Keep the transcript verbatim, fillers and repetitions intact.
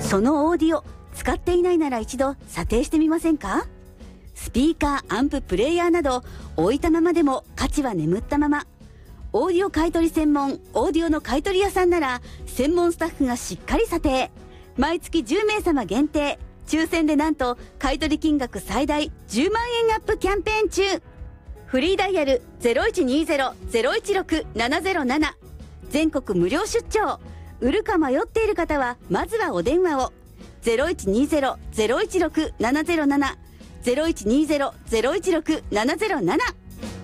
そのオーディオ使っていないなら一度査定してみませんか？スピーカー、アンプ、プレイヤーなど置いたままでも価値は眠ったまま。オーディオ買取専門オーディオの買取屋さんなら専門スタッフがしっかり査定。毎月じゅうめいさま限定抽選でなんと買取金額最大じゅうまんえんアップキャンペーン中。フリーダイヤル ゼロいちにゼロ ゼロいちろく ななゼロなな、 全国無料出張。売るか迷っている方はまずはお電話を。 ゼロいちにゼロ ゼロいちろく ななゼロなな ゼロいちにゼロ ゼロいちろく ななゼロなな